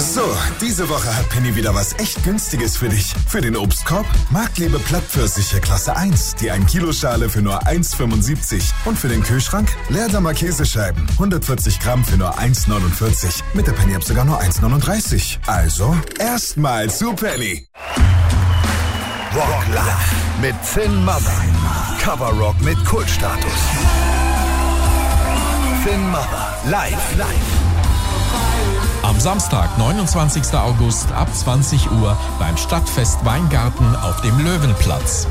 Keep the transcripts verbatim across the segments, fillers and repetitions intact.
So, diese Woche hat Penny wieder was echt Günstiges für dich. Für den Obstkorb Marktliebe Plattpfirsiche Klasse eins, die ein Kilo Schale für nur eins Komma fünfundsiebzig. Und für den Kühlschrank Leerdammer Käsescheiben, hundertvierzig Gramm für nur eins Komma neunundvierzig. Mit der Penny-App sogar nur eins Komma neununddreißig. Also, erstmal zu Penny. Rock Live mit Finn Mother. Cover Rock mit Kultstatus. Finn Mother. Live, live. Am Samstag, neunundzwanzigsten August ab zwanzig Uhr beim Stadtfest Weingarten auf dem Löwenplatz.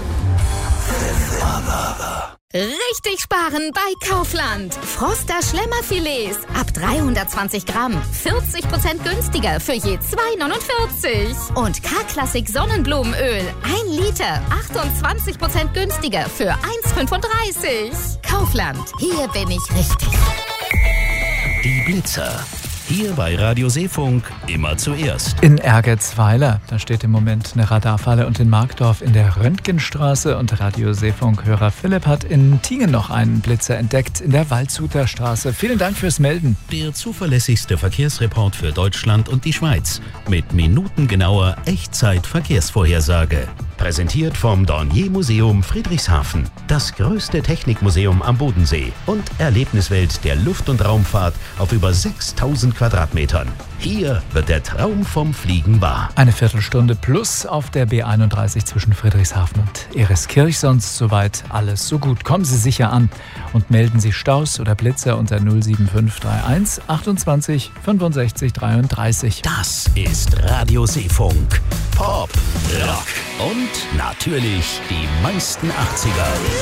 Richtig sparen bei Kaufland. Froster Schlemmerfilets ab dreihundertzwanzig Gramm. vierzig Prozent günstiger für je zwei Komma neunundvierzig. Und K-Klassik Sonnenblumenöl. ein Liter. achtundzwanzig Prozent günstiger für eins Komma fünfunddreißig. Kaufland. Hier bin ich richtig. Die Blitzer. Hier bei Radio Seefunk immer zuerst. In Ergetzweiler, da steht im Moment eine Radarfalle, und in Markdorf in der Röntgenstraße. Und Radio Seefunk-Hörer Philipp hat in Tingen noch einen Blitzer entdeckt, in der Waldshuther Straße. Vielen Dank fürs Melden. Der zuverlässigste Verkehrsreport für Deutschland und die Schweiz. Mit minutengenauer Echtzeit-Verkehrsvorhersage. Präsentiert vom Dornier Museum Friedrichshafen. Das größte Technikmuseum am Bodensee und Erlebniswelt der Luft- und Raumfahrt auf über sechstausend Quadratmetern. Hier wird der Traum vom Fliegen wahr. Eine Viertelstunde plus auf der B einunddreißig zwischen Friedrichshafen und Ereskirch. Sonst soweit alles so gut. Kommen Sie sicher an und melden Sie Staus oder Blitzer unter null sieben fünf drei eins achtundzwanzig fünfundsechzig dreiunddreißig. Das ist Radio Seefunk. Pop, Rock und natürlich die meisten achtziger.